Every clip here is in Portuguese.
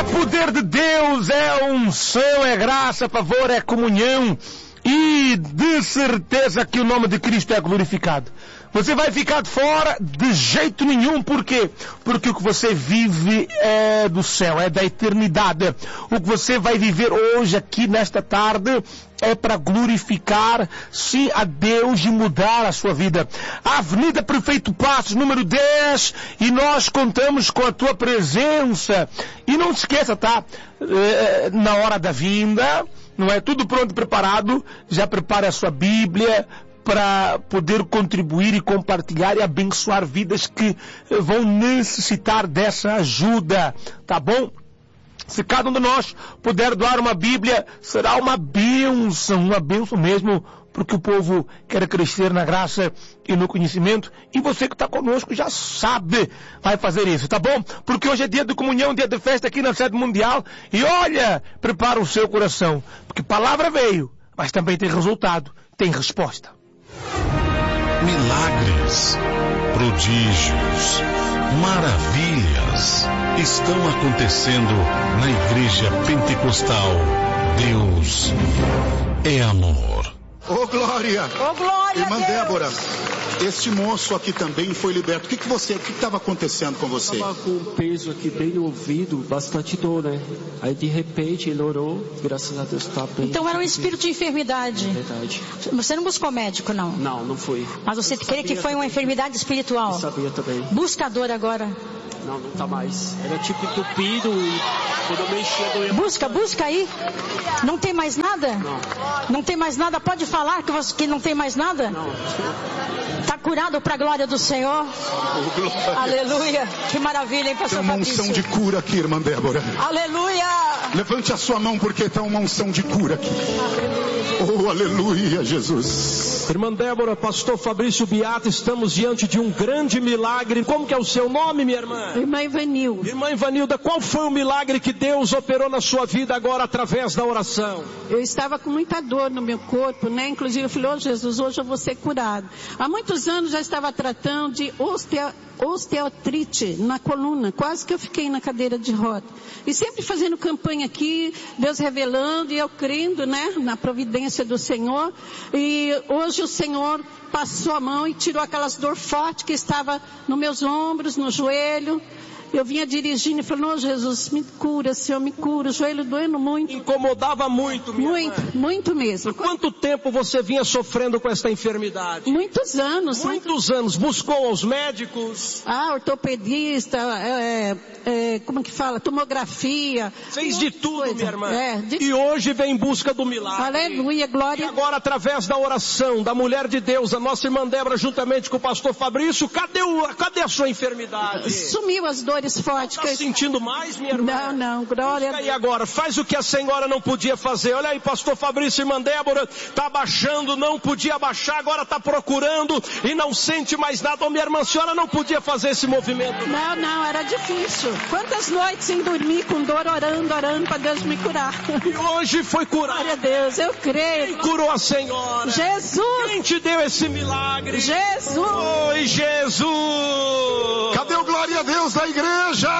É poder de Deus, é unção, é graça, favor, é comunhão. E de certeza que o nome de Cristo é glorificado. Você vai ficar de fora de jeito nenhum. Por quê? Porque o que você vive é do céu, é da eternidade. O que você vai viver hoje aqui nesta tarde é para glorificar, sim, a Deus e mudar a sua vida. A Avenida Prefeito Passos, número 10, e nós contamos com a tua presença. E não se esqueça, tá? Na hora da vinda, não é? Tudo pronto, preparado. Já prepare a sua Bíblia para poder contribuir e compartilhar e abençoar vidas que vão necessitar dessa ajuda, tá bom? Se cada um de nós puder doar uma Bíblia, será uma bênção mesmo, porque o povo quer crescer na graça e no conhecimento, e você que está conosco já sabe, vai fazer isso, tá bom? Porque hoje é dia de comunhão, dia de festa aqui na sede mundial, e olha, prepara o seu coração, porque palavra veio, mas também tem resultado, tem resposta. Milagres, prodígios, maravilhas estão acontecendo na Igreja Pentecostal. Deus é amor. Ô Glória! Ô Glória! Irmã Deus. Débora, este moço aqui também foi liberto. O que estava acontecendo com você? Estava com um peso aqui bem no ouvido, bastante dor, né? Aí de repente ele orou, graças a Deus está bem. Então era um espírito de enfermidade. Verdade. Você não buscou médico, não? Não fui. Mas você crê que foi uma enfermidade espiritual? Eu sabia também. Busca a dor agora. Não tá mais. Era tipo entupido e quando eu mexia doía. Busca aí. Não tem mais nada? Não. Não tem mais nada? Pode falar que não tem mais nada? Não. Está curado para a glória do Senhor? Aleluia. Que maravilha, hein, pastor Tem uma Fabrício? unção de cura aqui, irmã Débora. Aleluia. Levante a sua mão porque está uma unção de cura aqui. Oh, aleluia, Jesus. Irmã Débora, pastor Fabrício Beata, estamos diante de um grande milagre. Como que é o seu nome, minha irmã? Irmã Ivanilda. Irmã Ivanilda, qual foi o milagre que Deus operou na sua vida agora através da oração? Eu estava com muita dor no meu corpo, né? Inclusive eu falei, oh Jesus, hoje eu vou ser curado. Há muitos anos já estava tratando de osteoartrite na coluna, quase que eu fiquei na cadeira de roda. E sempre fazendo campanha aqui, Deus revelando e eu crendo, né, na providência do Senhor. E hoje o Senhor passou a mão e tirou aquelas dor forte que estava nos meus ombros, no joelho. Eu vinha dirigindo e falei, oh Jesus, me cura, Senhor, me cura, o joelho doendo muito. Incomodava muito, minha irmã. Muito mesmo. Há quanto tempo você vinha sofrendo com esta enfermidade? Muitos anos. Muitos anos. Buscou aos médicos? Ortopedista, como que fala? Tomografia. Fez de tudo, minha irmã. E hoje vem em busca do milagre. Aleluia, glória. E agora, através da oração da mulher de Deus, a nossa irmã Débora, juntamente com o pastor Fabrício, cadê a sua enfermidade? Sumiu as dores fortes. Está sentindo mais, minha irmã? Não, glória. E agora, faz o que a senhora não podia fazer. Olha aí, pastor Fabrício e irmã Débora, está abaixando, não podia abaixar, agora está procurando e não sente mais nada. Ô, minha irmã, a senhora não podia fazer esse movimento? Não, era difícil. Quantas noites sem dormir, com dor, orando para Deus me curar. E hoje foi curado. Glória a Deus, eu creio. Quem curou a senhora? Jesus. Quem te deu esse milagre? Jesus. Oi, Jesus. Cadê o glória a Deus da igreja?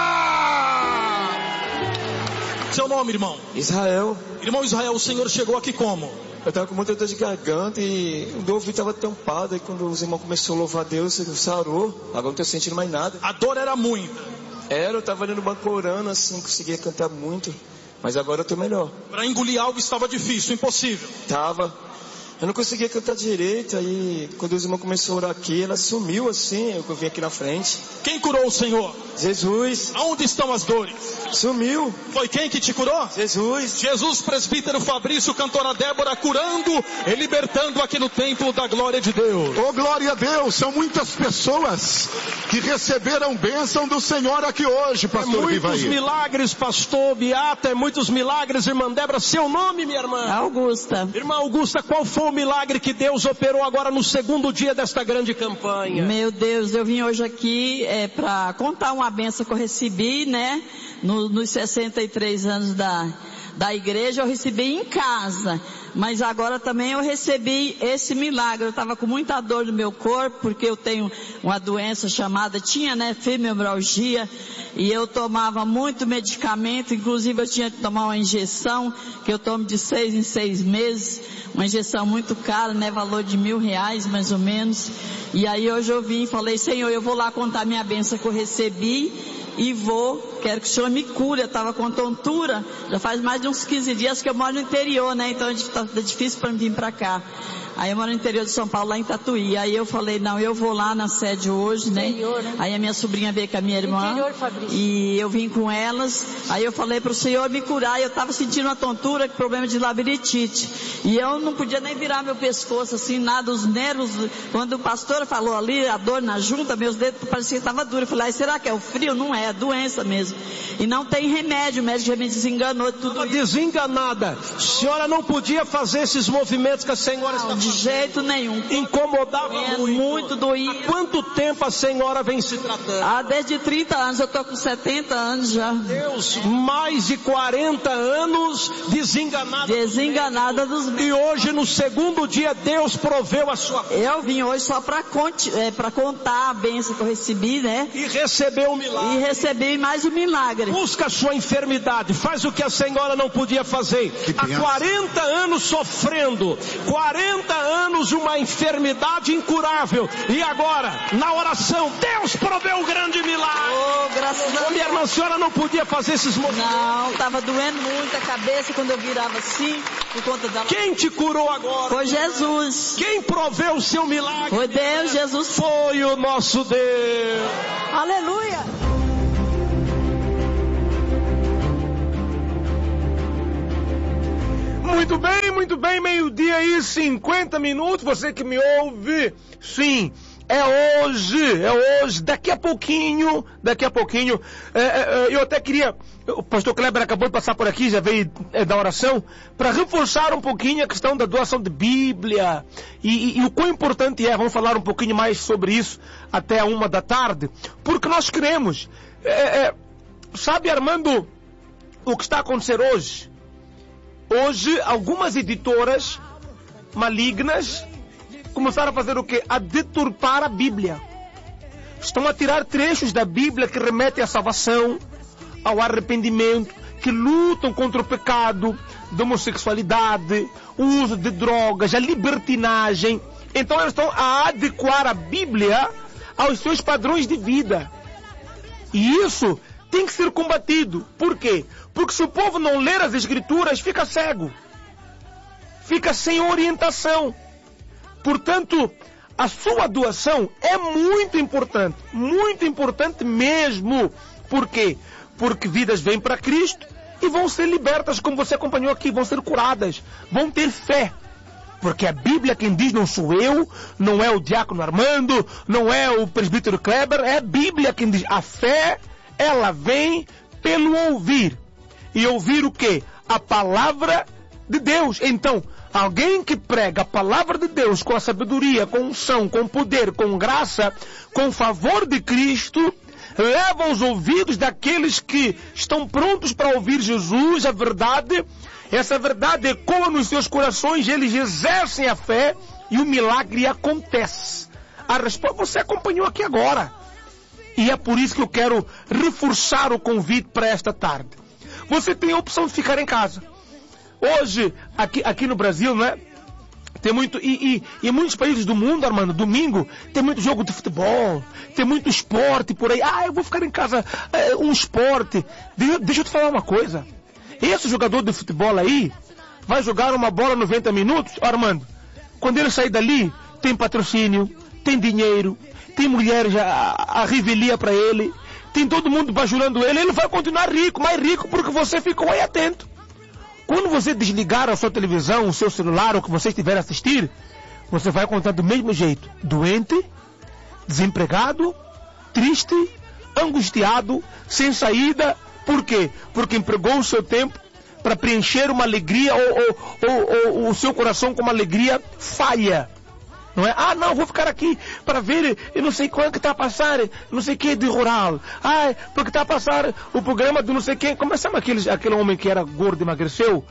Seu nome, irmão? Israel. Irmão Israel, o senhor chegou aqui como? Eu estava com muita dor de garganta e o meu ouvido estava tampado. E quando os irmãos começaram a louvar a Deus, ele sarou. Agora não estou sentindo mais nada. A dor era muita? Eu estava ali no banco orando assim, conseguia cantar muito. Mas agora eu estou melhor. Para engolir algo estava difícil, impossível? Tava. Eu não conseguia cantar direito, aí quando os irmãos começaram a orar aqui, ela sumiu assim, eu vim aqui na frente. Quem curou o Senhor? Jesus. Aonde estão as dores? Sumiu. Foi quem que te curou? Jesus. Jesus, presbítero Fabrício, cantora Débora, curando e libertando aqui no templo da glória de Deus. Oh, glória a Deus, são muitas pessoas que receberam bênção do Senhor aqui hoje, pastor Rivaí. Muitos milagres, pastor Beata, muitos milagres, irmã Débora. Seu nome, minha irmã? Augusta. Irmã Augusta, qual foi o milagre que Deus operou agora no segundo dia desta grande campanha? Meu Deus, eu vim hoje aqui para contar uma bênção que eu recebi, né? Nos 63 anos da igreja, eu recebi em casa. Mas agora também eu recebi esse milagre. Eu estava com muita dor no meu corpo, porque eu tenho uma doença chamada, fibromialgia, e eu tomava muito medicamento, inclusive eu tinha que tomar uma injeção, que eu tomo de 6 em 6 meses, uma injeção muito cara, né, valor de R$1.000 mais ou menos. E aí hoje eu vim e falei, Senhor, eu vou lá contar minha bênção que eu recebi, e quero que o Senhor me cure. Eu estava com tontura, já faz mais de uns 15 dias que eu moro no interior, né, então é difícil para mim vir para cá. Aí eu moro no interior de São Paulo, lá em Tatuí. Aí eu falei, não, eu vou lá na sede hoje, né? Interior, né? Aí a minha sobrinha veio com a minha irmã. Interior, Fabrício. E eu vim com elas. Aí eu falei para o Senhor me curar. E eu estava sentindo uma tontura, problema de labirintite. E eu não podia nem virar meu pescoço, assim, nada, os nervos. Quando o pastor falou ali, a dor na junta, meus dedos pareciam que estavam duros. Eu falei, será que é o frio? Não é doença mesmo. E não tem remédio, o médico já me desenganou de tudo. Desenganada. A senhora não podia fazer esses movimentos que a senhora está fazendo. De jeito nenhum. Incomodava muito doído. Há quanto tempo a senhora vem se tratando? Desde 30 anos, eu estou com 70 anos já. Deus, mais de 40 anos desenganada dos médicos. E hoje, no segundo dia, Deus proveu a sua cura. Eu vim hoje só para contar a bênção que eu recebi, né? E recebeu o milagre. E recebi mais um milagre. Busca a sua enfermidade, faz o que a senhora não podia fazer. Há 40 anos sofrendo, 40 anos uma enfermidade incurável, e agora, na oração, Deus proveu um grande milagre. Graças a Deus. Minha irmã, a senhora não podia fazer esses movimentos? Não, estava doendo muito a cabeça quando eu virava assim, por conta da... Quem te curou agora? Foi Jesus. Quem proveu o seu milagre? Foi Deus, Jesus. Foi o nosso Deus. Aleluia. Muito bem, 12h e 50. Você que me ouve, sim, é hoje, daqui a pouquinho, eu até queria, o pastor Kleber acabou de passar por aqui, já veio da oração, para reforçar um pouquinho a questão da doação de Bíblia, e o quão importante é, vamos falar um pouquinho mais sobre isso até a 1 da tarde, porque nós queremos, sabe, Armando, o que está a acontecer hoje? Hoje, algumas editoras malignas começaram a fazer o quê? A deturpar a Bíblia. Estão a tirar trechos da Bíblia que remetem à salvação, ao arrependimento, que lutam contra o pecado, da homossexualidade, o uso de drogas, a libertinagem. Então eles estão a adequar a Bíblia aos seus padrões de vida. E isso tem que ser combatido. Por quê? Porque se o povo não ler as Escrituras, fica cego. Fica sem orientação. Portanto, a sua doação é muito importante mesmo. Por quê? Porque vidas vêm para Cristo e vão ser libertas, como você acompanhou aqui, vão ser curadas, vão ter fé. Porque a Bíblia quem diz não sou eu, não é o diácono Armando, não é o presbítero Kleber, é a Bíblia quem diz. A fé, ela vem pelo ouvir. E ouvir o quê? A palavra de Deus. Então, alguém que prega a palavra de Deus com a sabedoria, com unção, com poder, com graça, com favor de Cristo, leva os ouvidos daqueles que estão prontos para ouvir Jesus, a verdade. Essa verdade ecoa nos seus corações, eles exercem a fé e o milagre acontece. A resposta você acompanhou aqui agora. E é por isso que eu quero reforçar o convite para esta tarde. Você tem a opção de ficar em casa. Hoje, aqui no Brasil, né? Tem muito, e em muitos países do mundo, Armando, domingo, tem muito jogo de futebol, tem muito esporte por aí. Eu vou ficar em casa, um esporte. Deixa eu te falar uma coisa. Esse jogador de futebol aí, vai jogar uma bola 90 minutos, Armando. Quando ele sair dali, tem patrocínio, tem dinheiro, tem mulheres a revelia para ele, tem todo mundo bajulando ele vai continuar rico, mais rico, porque você ficou aí atento. Quando você desligar a sua televisão, o seu celular, ou o que você estiver a assistir, você vai contar do mesmo jeito. Doente, desempregado, triste, angustiado, sem saída. Por quê? Porque empregou o seu tempo para preencher uma alegria, ou o seu coração com uma alegria falha. Não é? Ah, não, vou ficar aqui para ver, eu não sei quando que está a passar, não sei o que de rural. Ah, porque está a passar o programa do não sei quem. Como chama aquele homem que era gordo e emagreceu?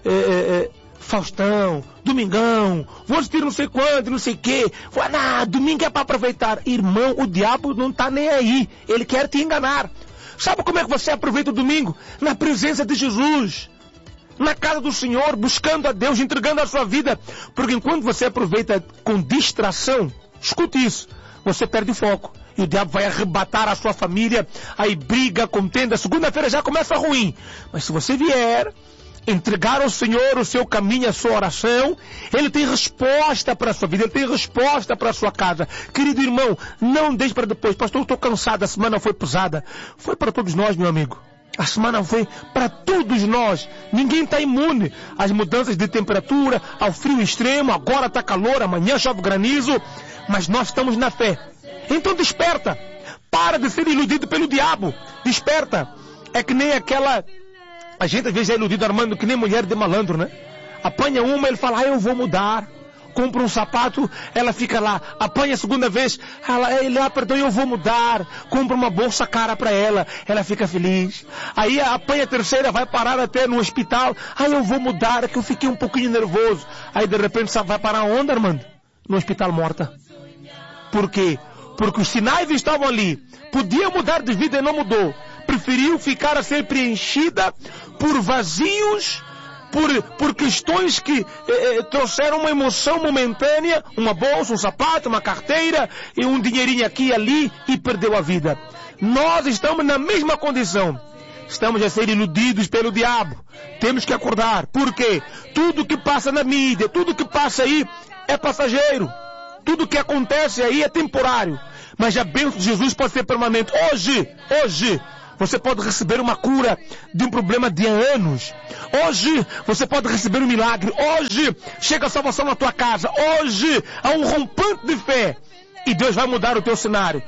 Faustão, Domingão, vou assistir não sei quando, não sei o que. Domingo é para aproveitar. Irmão, o diabo não está nem aí. Ele quer te enganar. Sabe como é que você aproveita o domingo? Na presença de Jesus. Na casa do Senhor, buscando a Deus, entregando a sua vida. Porque enquanto você aproveita com distração, escute isso, você perde o foco. E o diabo vai arrebatar a sua família, aí briga, contenda. Segunda-feira já começa ruim. Mas se você vier entregar ao Senhor o seu caminho, a sua oração, Ele tem resposta para a sua vida, Ele tem resposta para a sua casa. Querido irmão, não deixe para depois. Pastor, eu estou cansado, a semana foi pesada. Foi para todos nós, meu amigo. A semana foi para todos nós. Ninguém está imune às mudanças de temperatura, ao frio extremo. Agora está calor, amanhã chove granizo. Mas nós estamos na fé. Então desperta. Para de ser iludido pelo diabo. Desperta. É que nem aquela... A gente às vezes é iludido, Armando, que nem mulher de malandro, né? Apanha uma, ele fala, eu vou mudar. Compra um sapato, ela fica lá. Apanha a segunda vez, perdão, eu vou mudar. Compra uma bolsa cara para ela, ela fica feliz. Aí apanha a terceira, vai parar até no hospital. Eu vou mudar, é que eu fiquei um pouquinho nervoso. Aí de repente vai parar onde, Armando? No hospital morta. Por quê? Porque os sinais estavam ali. Podia mudar de vida e não mudou. Preferiu ficar a ser preenchida por vazios, por questões que trouxeram uma emoção momentânea, uma bolsa, um sapato, uma carteira e um dinheirinho aqui e ali, e perdeu a vida. Nós estamos na mesma condição. Estamos a ser iludidos pelo diabo. Temos que acordar. Por quê? Tudo que passa na mídia, tudo que passa aí é passageiro. Tudo que acontece aí é temporário. Mas a bênção de Jesus pode ser permanente. Hoje, você pode receber uma cura de um problema de anos. Hoje, você pode receber um milagre. Hoje, chega a salvação na tua casa. Hoje, há um rompante de fé. E Deus vai mudar o teu cenário.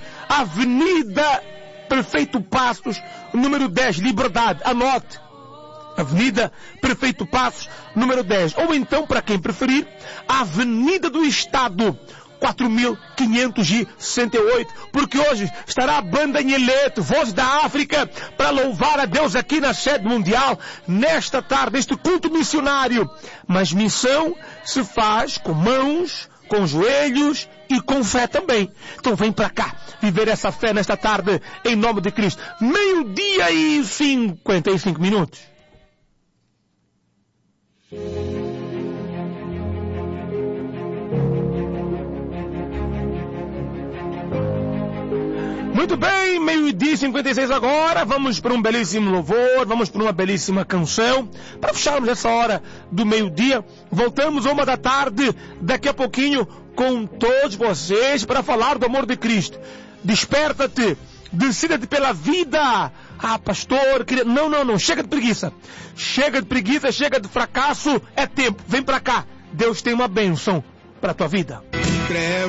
Avenida Prefeito Passos, número 10, Liberdade. Anote. Avenida Prefeito Passos, número 10. Ou então, para quem preferir, Avenida do Estado, 4.568, porque hoje estará a banda Nheleto, Voz da África, para louvar a Deus aqui na sede mundial, nesta tarde, este culto missionário. Mas missão se faz com mãos, com joelhos e com fé também. Então vem para cá, viver essa fé nesta tarde, em nome de Cristo. 12:55. Muito bem, 12:56 agora, vamos para um belíssimo louvor, vamos para uma belíssima canção, para fecharmos essa hora do meio-dia. Voltamos 1h da tarde, daqui a pouquinho, com todos vocês, para falar do amor de Cristo. Desperta-te, decida-te pela vida. Pastor, não, chega de preguiça. Chega de preguiça, chega de fracasso, é tempo, vem para cá. Deus tem uma bênção para a tua vida.